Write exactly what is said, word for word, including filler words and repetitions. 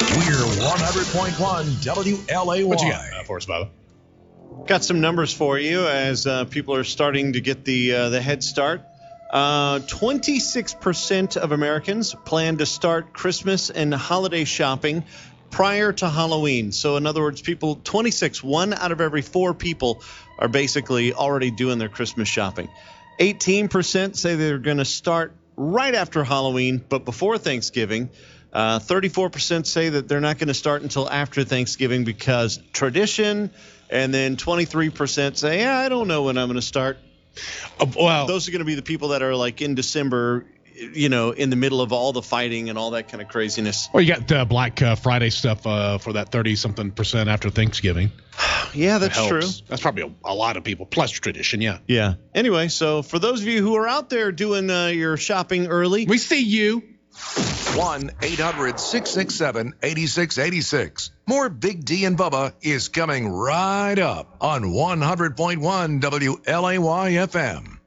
We're one hundred point one W L A Y. What you got uh, for us, Bubba? Got some numbers for you as uh, people are starting to get the uh, the head start. Uh, twenty-six percent of Americans plan to start Christmas and holiday shopping prior to Halloween. So in other words, people, twenty-six, one out of every four people are basically already doing their Christmas shopping. eighteen percent say they're going to start right after Halloween, but before Thanksgiving. Uh, thirty-four percent say that they're not going to start until after Thanksgiving because tradition. And then twenty-three percent say, yeah, I don't know when I'm going to start. Uh, well, those are going to be the people that are like in December, you know, in the middle of all the fighting and all that kind of craziness. Well, you got uh, Black uh, Friday stuff uh, for that thirty-something percent after Thanksgiving. Yeah, that's that true. That's probably a, a lot of people, plus tradition, yeah. Yeah. Anyway, so for those of you who are out there doing uh, your shopping early. We see you. one eight hundred six six seven eight six eight six. More Big D and Bubba is coming right up on one hundred point one W L A Y F M.